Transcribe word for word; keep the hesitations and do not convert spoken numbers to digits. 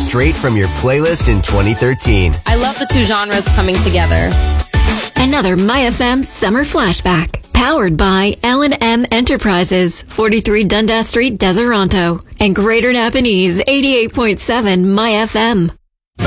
straight from your playlist in twenty thirteen. I love the two genres coming together. Another MyFM Summer Flashback. Powered by L and M Enterprises, forty-three Dundas Street, Deseronto, and Greater Napanese, eighty-eight point seven MyFM.